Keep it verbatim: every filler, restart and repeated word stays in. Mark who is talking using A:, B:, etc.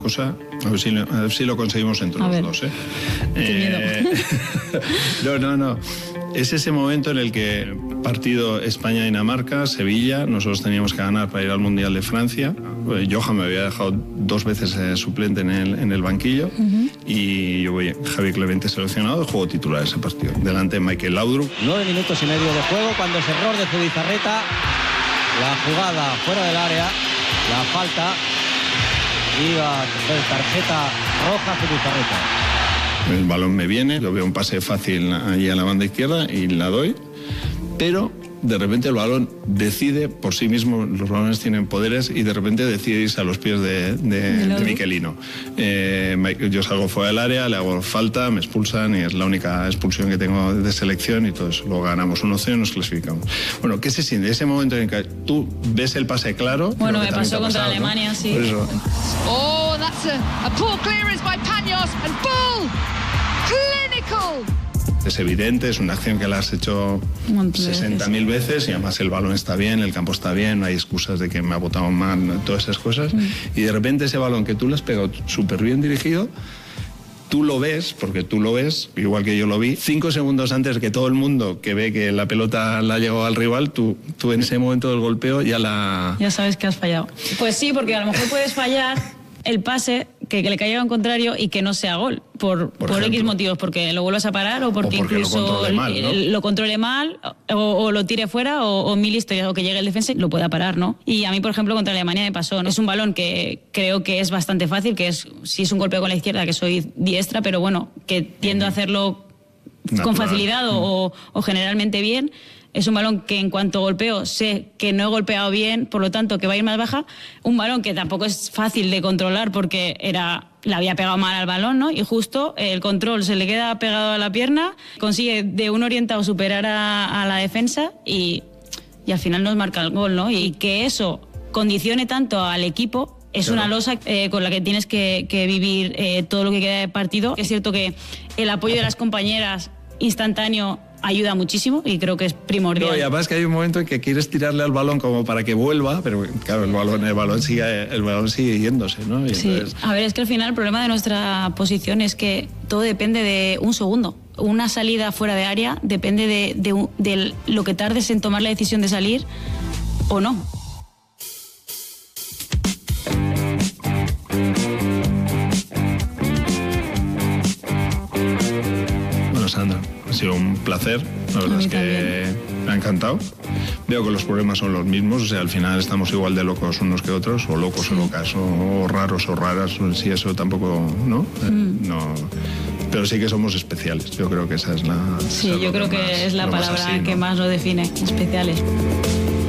A: cosa, a ver, si, a ver si lo conseguimos entre a los ver. dos, ¿eh?
B: Qué
A: eh no, no, no. Es ese momento en el que partido España-Dinamarca, Sevilla, nosotros teníamos que ganar para ir al Mundial de Francia. Johan me había dejado dos veces eh, suplente en el, en el banquillo uh-huh. y yo voy, Javi Clemente seleccionado, juego titular ese partido. Delante de Michael Laudrup.
C: Nueve minutos y medio de juego cuando es error de Zubizarreta, la jugada fuera del área, la falta. Iba a coger tarjeta roja Zubizarreta.
A: El balón me viene, lo veo un pase fácil allí a la banda izquierda y la doy, pero de repente el balón decide por sí mismo, los balones tienen poderes y de repente decide irse a los pies de, de, de Miquelino. Eh, yo salgo fuera del área, le hago falta, me expulsan y es la única expulsión que tengo de selección y todo eso. Luego ganamos uno cero y nos clasificamos. Bueno, ¿qué se siente? Ese momento en que tú ves el pase claro...
B: Bueno, me pasó contra pasado, Alemania, ¿no? Sí.
D: Oh, that's a, a poor clearance by Paños and Bull! Clinical!
A: Es evidente, es una acción que la has hecho sesenta mil veces y además el balón está bien, el campo está bien, no hay excusas de que me ha botado mal, todas esas cosas. Mm. Y de repente ese balón que tú le has pegado súper bien dirigido, tú lo ves, porque tú lo ves, igual que yo lo vi, cinco segundos antes que todo el mundo que ve que la pelota la ha llegado al rival, tú, tú en ese momento del golpeo ya la...
B: Ya sabes que has fallado. Pues sí, porque a lo mejor puedes fallar el pase que, que le caiga a un contrario y que no sea gol, por, por, por X motivos, porque lo vuelvas a parar o porque,
A: o porque
B: incluso
A: lo controle mal, ¿no?
B: lo controle mal o, o lo tire fuera o, o mil historias, o que llegue el defensa y lo pueda parar, ¿no? Y a mí, por ejemplo, contra Alemania me pasó, ¿no? Es un balón que creo que es bastante fácil, que es si es un golpe con la izquierda, que soy diestra, pero bueno, que tiendo a hacerlo natural, con facilidad o, o, o generalmente bien. Es un balón que en cuanto golpeo sé que no he golpeado bien, por lo tanto que va a ir más baja. Un balón que tampoco es fácil de controlar porque era, le había pegado mal al balón, ¿no? Y justo el control se le queda pegado a la pierna, consigue de un orientado superar a, a la defensa y, y al final nos marca el gol, ¿no? Y que eso condicione tanto al equipo es claro. Una losa eh, con la que tienes que, que vivir eh, todo lo que queda de partido. Es cierto que el apoyo de las compañeras instantáneo ayuda muchísimo y creo que es primordial.
A: No, y además que hay un momento en que quieres tirarle al balón como para que vuelva, pero claro, el balón, el balón sigue, el balón sigue yéndose, ¿no? Y
B: sí, entonces... a ver, es que al final el problema de nuestra posición es que todo depende de un segundo. Una salida fuera de área depende de, de, de lo que tardes en tomar la decisión de salir o no.
A: Bueno, Sandra, ha sido un placer, la verdad es que también me ha encantado. Veo que los problemas son los mismos, o sea, al final estamos igual de locos unos que otros, o locos sí. o locas, o, o raros o raras, sí, eso tampoco, ¿no? Mm. Eh, no, pero sí que somos especiales, yo creo que esa es la...
B: Sí,
A: esa
B: yo
A: es
B: creo que
A: más,
B: es la palabra
A: así, ¿no?
B: que más lo define, especiales.